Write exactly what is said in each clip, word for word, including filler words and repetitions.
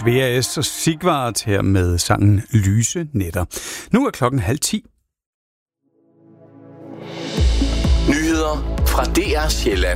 Svea S. og Sigvard her med sangen Lyse Nætter. Nu er klokken halv ti. Nyheder fra D R Sjælland.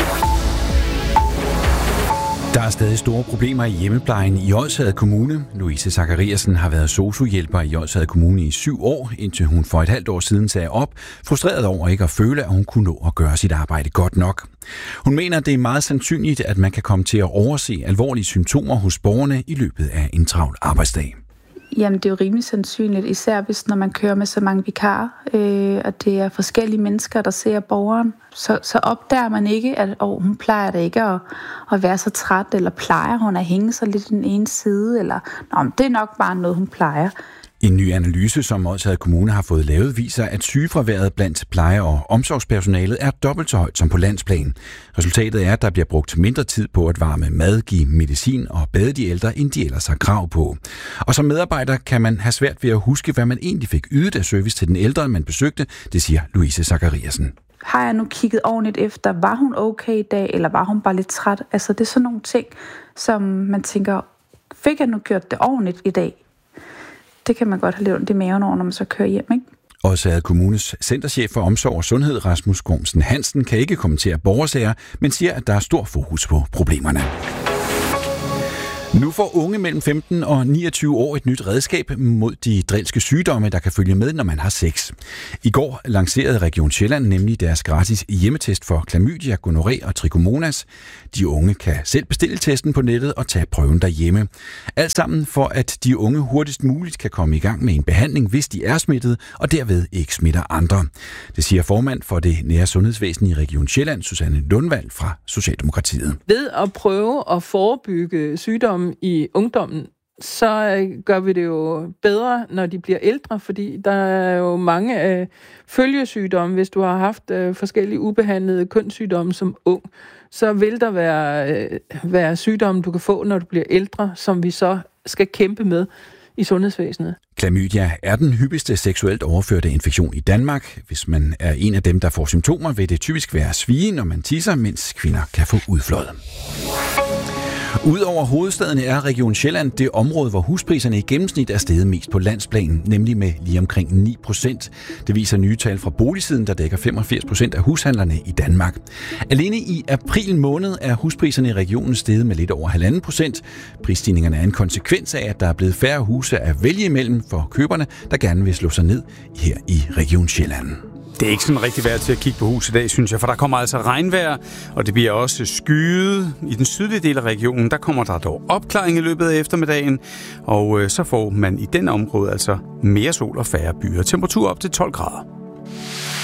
Der er stadig store problemer i hjemmeplejen i Odsherred Kommune. Louise Zachariasen har været sosu-hjælper i Odsherred Kommune i syv år, indtil hun for et halvt år siden sagde op, frustreret over ikke at føle, at hun kunne nå at gøre sit arbejde godt nok. Hun mener, at det er meget sandsynligt, at man kan komme til at overse alvorlige symptomer hos borgerne i løbet af en travl arbejdsdag. Jamen, det er jo rimelig sandsynligt, især hvis når man kører med så mange vikarer, øh, og det er forskellige mennesker, der ser borgeren. Så, så opdager man ikke, at oh, hun plejer da ikke at, at være så træt, eller plejer hun at hænge sig lidt i den ene side, eller nå, det er nok bare noget, hun plejer. En ny analyse, som Odsherred Kommune har fået lavet, viser, at sygefraværet blandt pleje- og omsorgspersonalet er dobbelt så højt som på landsplan. Resultatet er, at der bliver brugt mindre tid på at varme mad, give medicin og bade de ældre, end de ellers har krav på. Og som medarbejder kan man have svært ved at huske, hvad man egentlig fik ydet af service til den ældre, man besøgte, det siger Louise Zachariasen. Har jeg nu kigget ordentligt efter, var hun okay i dag, eller var hun bare lidt træt? Altså det er sådan nogle ting, som man tænker, fik jeg nu gjort det ordentligt i dag? Det kan man godt have lidt ondt i maven over, når man så kører hjem, ikke? Odsherred Kommunes centerchef for omsorg og sundhed, Rasmus Gormsen Hansen, kan ikke kommentere borgersager, men siger, at der er stor fokus på problemerne. Nu får unge mellem femten og niogtyve år et nyt redskab mod de drilske sygdomme, der kan følge med, når man har sex. I går lancerede Region Sjælland nemlig deres gratis hjemmetest for klamydia, gonorré og trichomonas. De unge kan selv bestille testen på nettet og tage prøven derhjemme. Alt sammen for, at de unge hurtigst muligt kan komme i gang med en behandling, hvis de er smittet, og derved ikke smitter andre. Det siger formand for det nære sundhedsvæsen i Region Sjælland, Susanne Lundvald fra Socialdemokratiet. Ved at prøve at forebygge sygdomme i ungdommen, så gør vi det jo bedre, når de bliver ældre, fordi der er jo mange øh, følgesygdomme. Hvis du har haft øh, forskellige ubehandlede kønssygdomme som ung, så vil der være, øh, være sygdomme, du kan få, når du bliver ældre, som vi så skal kæmpe med i sundhedsvæsenet. Klamydia er den hyppigste seksuelt overførte infektion i Danmark. Hvis man er en af dem, der får symptomer, vil det typisk være svie, når man tisser, mens kvinder kan få udflåd. Udover hovedstaden er Region Sjælland det område, hvor huspriserne i gennemsnit er steget mest på landsplan, nemlig med lige omkring ni procent. Det viser nye tal fra Boligsiden, der dækker femogfirs procent af hushandlerne i Danmark. Alene i april måned er huspriserne i regionen steget med lidt over halvanden procent. Prisstigningerne er en konsekvens af, at der er blevet færre huse at vælge imellem for køberne, der gerne vil slå sig ned her i Region Sjælland. Det er ikke sådan rigtig værd til at kigge på hus i dag, synes jeg, for der kommer altså regnvejr, og det bliver også skyet. I den sydlige del af regionen, der kommer der dog opklaring i løbet af eftermiddagen, og øh, så får man i den område altså mere sol og færre byer. Temperatur op til tolv grader.